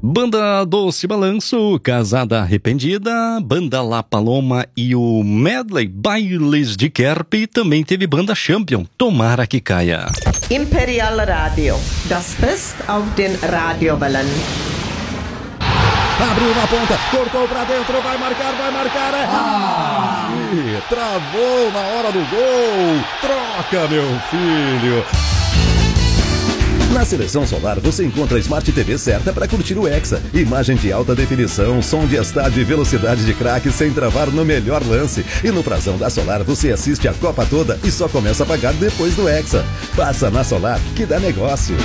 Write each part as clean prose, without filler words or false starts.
Banda Doce Balanço, Casada Arrependida, Banda La Paloma e o Medley Bailes de Kerp. Também teve Banda Champion, Tomara que Caia. Imperial Radio, das Fest auf den Radiowellen. Abriu na ponta, cortou pra dentro, vai marcar, travou na hora do gol. Troca, meu filho. Na Seleção Solar você encontra a Smart TV certa para curtir o Hexa. Imagem de alta definição, som de estádio e velocidade de craque sem travar no melhor lance. E no prazão da Solar você assiste a Copa toda e só começa a pagar depois do Hexa. Passa na Solar que dá negócio.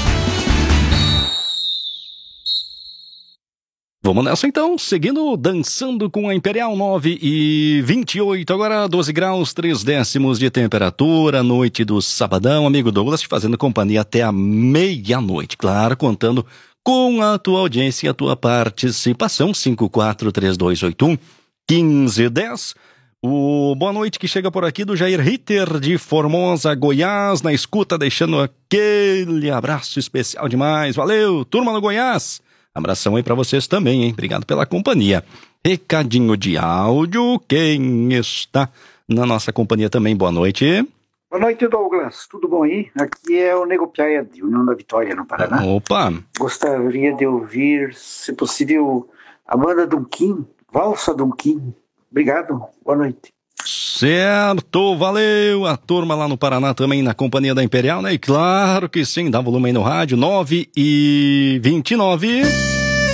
Vamos nessa então, seguindo, dançando com a Imperial 9:28, agora 12 graus, 3 décimos de temperatura, noite do sabadão, amigo Douglas, te fazendo companhia até a meia-noite, claro, contando com a tua audiência e a tua participação, 543281-1510. O boa noite que chega por aqui do Jair Ritter de Formosa, Goiás, na escuta, deixando aquele abraço especial demais, valeu, turma do Goiás! Abração aí pra vocês também, hein? Obrigado pela companhia. Recadinho de áudio. Quem está na nossa companhia também? Boa noite. Boa noite, Douglas. Tudo bom aí? Aqui é o Nego Piaia de União da Vitória, no Paraná. Opa! Gostaria de ouvir, se possível, a banda Dunquim, Valsa Dunquim. Obrigado. Boa noite. Certo, valeu. A turma lá no Paraná também na companhia da Imperial, né? E claro que sim, dá volume aí no rádio, 9:29.